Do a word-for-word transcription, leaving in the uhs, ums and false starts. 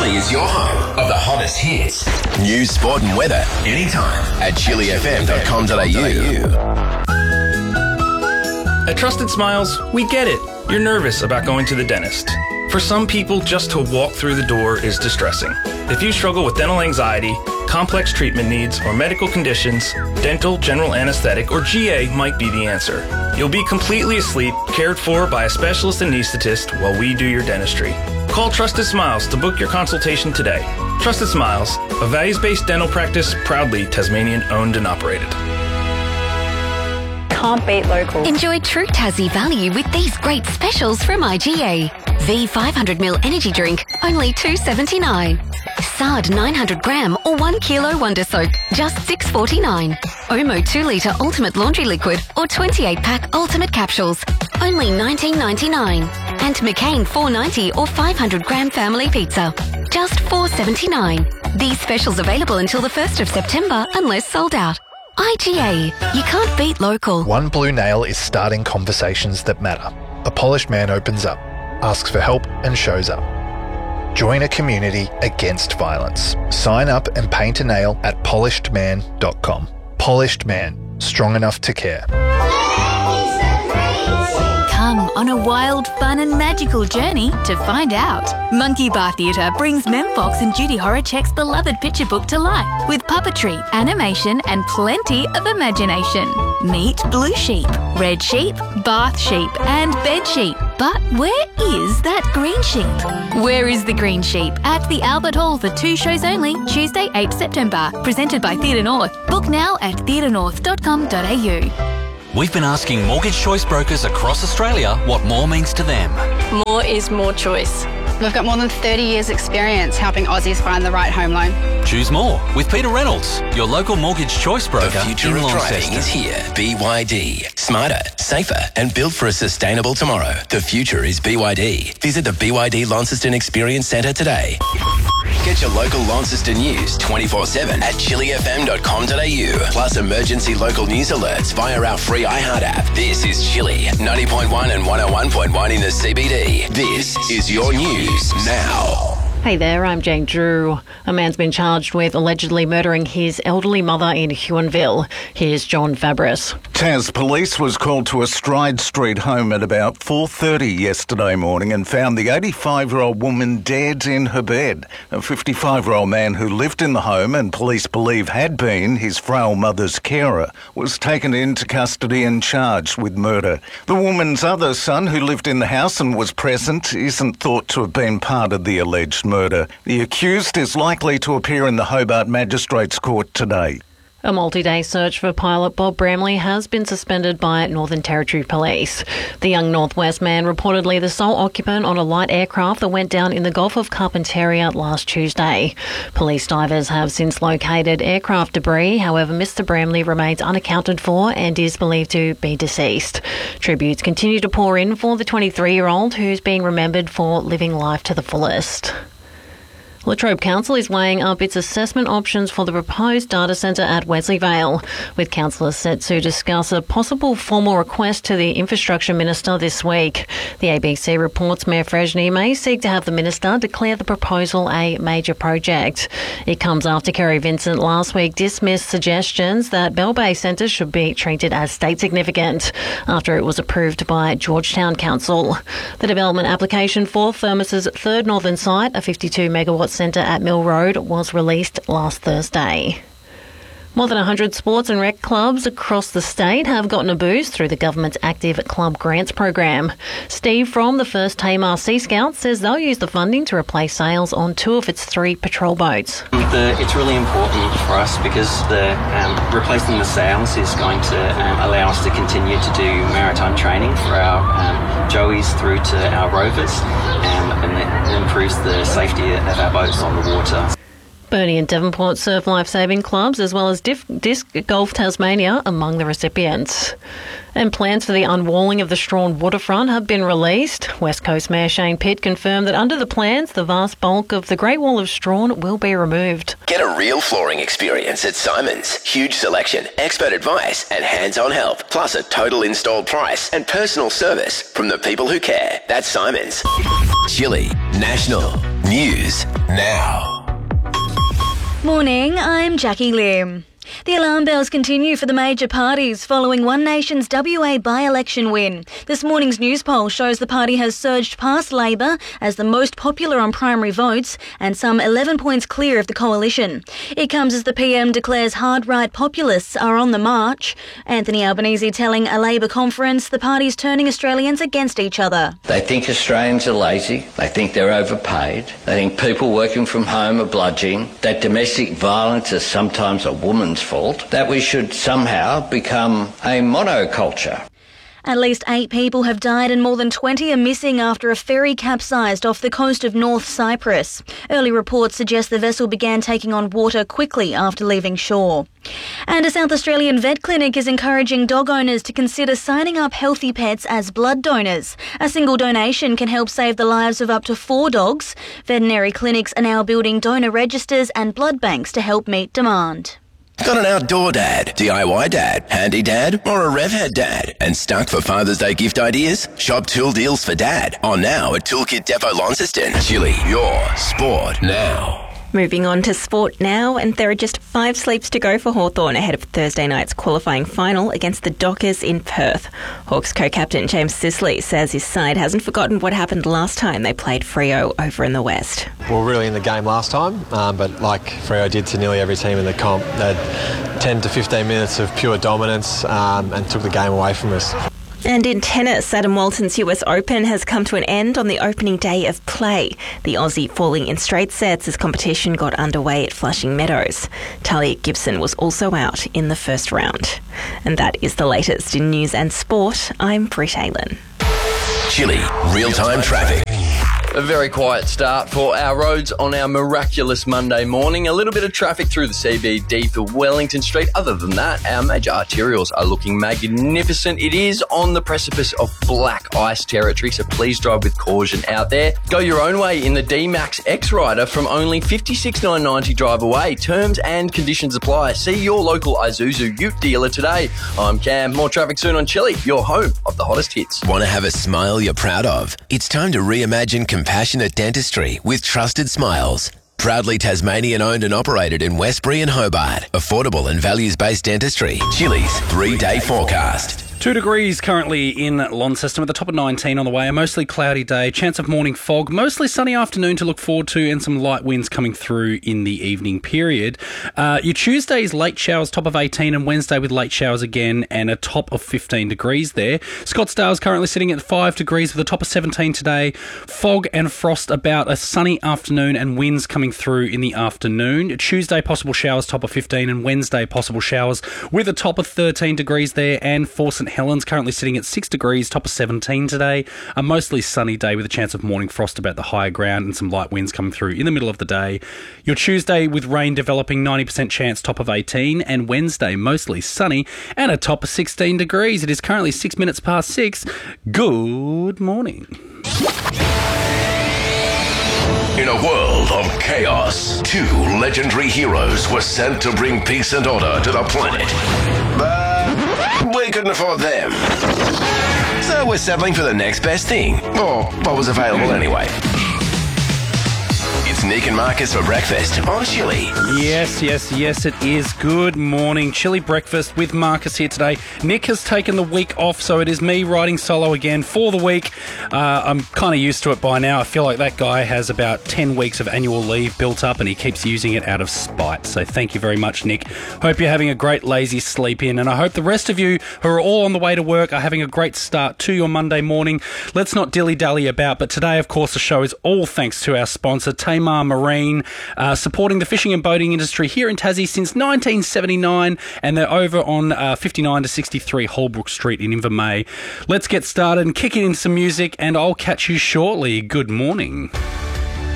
Chili is your home of the hottest hits, news, sport and weather, anytime at chili f m dot com dot a u. At Trusted Smiles, we get it. You're nervous about going to the dentist. For some people, just to walk through the door is distressing. If you struggle with dental anxiety, complex treatment needs, or medical conditions, dental, general anesthetic, or G A might be the answer. You'll be completely asleep, cared for by a specialist anesthetist while we do your dentistry. Call Trusted Smiles to book your consultation today. Trusted Smiles, a values-based dental practice proudly Tasmanian owned and operated. Can't beat local. Enjoy true Tassie value with these great specials from I G A. V five hundred milliliter energy drink, only two dollars seventy-nine. S A R D nine hundred gram or one kilo Wonder Soap, just six dollars forty-nine. Omo two litre Ultimate Laundry Liquid or twenty-eight pack Ultimate Capsules, only nineteen ninety-nine. And McCain four ninety or five hundred gram Family Pizza, just four dollars seventy-nine. These specials available until the first of September unless sold out. I G A, you can't beat local. One Blue Nail is starting conversations that matter. A polished man opens up, asks for help and shows up. Join a community against violence. Sign up and paint a nail at polished man dot com. Polished Man, strong enough to care. Come on a wild, fun and magical journey to find out. Monkey Bar Theatre brings Mem Fox and Judy Horacek's beloved picture book to life with puppetry, animation and plenty of imagination. Meet Blue Sheep, Red Sheep, Bath Sheep and Bed Sheep. But where is that green sheep? Where is the green sheep? At the Albert Hall for two shows only, Tuesday eighth September. Presented by Theatre North. Book now at theatre north dot com dot a u. We've been asking mortgage choice brokers across Australia what more means to them. More is more choice. We've got more than thirty years experience helping Aussies find the right home loan. Choose more with Peter Reynolds, your local mortgage choice broker The future in of Launceston. driving is here. B Y D. Smarter, safer and built for a sustainable tomorrow. The future is B Y D. Visit the B Y D Launceston Experience Centre today. Get your local Launceston news twenty-four seven at chili f m dot com dot a u. Plus emergency local news alerts via our free iHeart app. This is Chili, ninety point one and one oh one point one in the C B D. This is your news now. Hey there, I'm Jane Drew. A man's been charged with allegedly murdering his elderly mother in Huonville. Here's John Fabris. Tas Police was called to a Stride Street home at about four thirty yesterday morning and found the eighty-five-year-old woman dead in her bed. A fifty-five-year-old man who lived in the home and police believe had been his frail mother's carer was taken into custody and charged with murder. The woman's other son, who lived in the house and was present, isn't thought to have been part of the alleged murder. Murder. The accused is likely to appear in the Hobart Magistrates Court today. A multi-day search for pilot Bob Bramley has been suspended by Northern Territory Police. The young Northwest man, reportedly the sole occupant on a light aircraft that went down in the Gulf of Carpentaria last Tuesday. Police divers have since located aircraft debris. However, Mister Bramley remains unaccounted for and is believed to be deceased. Tributes continue to pour in for the twenty-three-year-old who's being remembered for living life to the fullest. Latrobe Council is weighing up its assessment options for the proposed data centre at Wesleyvale, with councillors set to discuss a possible formal request to the Infrastructure Minister this week. The A B C reports Mayor Freshney may seek to have the Minister declare the proposal a major project. It comes after Kerry Vincent last week dismissed suggestions that Bell Bay Centre should be treated as state significant after it was approved by Georgetown Council. The development application for Thermos's third northern site, a fifty-two megawatt centre at Mill Road, was released last Thursday. More than one hundred sports and rec clubs across the state have gotten a boost through the government's Active Club Grants program. Steve from the First Tamar Sea Scouts says they'll use the funding to replace sails on two of its three patrol boats. The, it's really important for us because the um, replacing the sails is going to um, allow us to continue to do maritime training for our um, joeys through to our rovers, um, and it improves the safety of our boats on the water. Burnie and Devonport Surf Lifesaving Clubs, as well as Dif- Disc Golf Tasmania, among the recipients. And plans for the unwalling of the Strahan waterfront have been released. West Coast Mayor Shane Pitt confirmed that under the plans, the vast bulk of the Great Wall of Strahan will be removed. Get a real flooring experience at Simon's. Huge selection, expert advice and hands-on help, plus a total installed price and personal service from the people who care. That's Simon's. Chili National News now. Morning, I'm Jackie Lim. The alarm bells continue for the major parties following One Nation's W A by-election win. This morning's news poll shows the party has surged past Labor as the most popular on primary votes and some eleven points clear of the coalition. It comes as the P M declares hard-right populists are on the march. Anthony Albanese telling a Labor conference the party's turning Australians against each other. They think Australians are lazy, they think they're overpaid, they think people working from home are bludgeoning, that domestic violence is sometimes a woman's fault, that we should somehow become a monoculture. At least eight people have died and more than twenty are missing after a ferry capsized off the coast of North Cyprus. Early reports suggest the vessel began taking on water quickly after leaving shore. And a South Australian vet clinic is encouraging dog owners to consider signing up healthy pets as blood donors. A single donation can help save the lives of up to four dogs. Veterinary clinics are now building donor registers and blood banks to help meet demand. Got an outdoor dad, D I Y dad, handy dad, or a RevHead dad? And stuck for Father's Day gift ideas? Shop tool deals for dad on now at Toolkit Depot Launceston. Chili, your sport now. Moving on to sport now, and there are just five sleeps to go for Hawthorn ahead of Thursday night's qualifying final against the Dockers in Perth. Hawks co-captain James Sisley says his side hasn't forgotten what happened last time they played Freo over in the West. We were really in the game last time, um, but like Freo did to nearly every team in the comp, they had ten to fifteen minutes of pure dominance um, and took the game away from us. And in tennis, Adam Walton's U S Open has come to an end on the opening day of play. The Aussie falling in straight sets as competition got underway at Flushing Meadows. Talia Gibson was also out in the first round. And that is the latest in news and sport. I'm Britt Aylen. Chili, real-time traffic. A very quiet start for our roads on our miraculous Monday morning. A little bit of traffic through the C B D for Wellington Street. Other than that, our major arterials are looking magnificent. It is on the precipice of black ice territory, so please drive with caution out there. Go your own way in the D-Max X-Rider from only fifty-six thousand nine hundred ninety drive away. Terms and conditions apply. See your local Isuzu Ute dealer today. I'm Cam. More traffic soon on Chili, your home of the hottest hits. Want to have a smile you're proud of? It's time to reimagine compassionate dentistry with Trusted Smiles. Proudly Tasmanian-owned and operated in Westbury and Hobart. Affordable and values-based dentistry. Chili's three-day forecast. Two degrees currently in Launceston with a top of nineteen on the way. A mostly cloudy day. Chance of morning fog. Mostly sunny afternoon to look forward to and some light winds coming through in the evening period. Uh, your Tuesday's late showers, top of eighteen, and Wednesday with late showers again and a top of fifteen degrees there. Scottsdale's currently sitting at five degrees with a top of seventeen today. Fog and frost about a sunny afternoon and winds coming through in the afternoon. Tuesday possible showers, top of fifteen, and Wednesday possible showers with a top of thirteen degrees there. And for St Helens currently sitting at six degrees, top of seventeen today. A mostly sunny day with a chance of morning frost about the higher ground and some light winds coming through in the middle of the day. Your Tuesday with rain developing, ninety percent chance, top of eighteen, and Wednesday mostly sunny and a top of sixteen degrees. It is currently six minutes past six. Good morning. In a world of chaos, two legendary heroes were sent to bring peace and order to the planet. But we couldn't afford them. So we're settling for the next best thing, or what was available anyway. It's Nick and Marcus for breakfast on Chili. Yes, yes, yes, it is. Good morning. Chili breakfast with Marcus here today. Nick has taken the week off, so it is me riding solo again for the week. Uh, I'm kind of used to it by now. I feel like that guy has about ten weeks of annual leave built up and he keeps using it out of spite. So thank you very much, Nick. Hope you're having a great lazy sleep in, and I hope the rest of you who are all on the way to work are having a great start to your Monday morning. Let's not dilly-dally about, but today, of course, the show is all thanks to our sponsor, Tamar Marine, uh, supporting the fishing and boating industry here in Tassie since nineteen seventy-nine, and they're over on uh, fifty-nine to sixty-three Holbrook Street in Invermay. Let's get started and kick it into some music, and I'll catch you shortly. Good morning.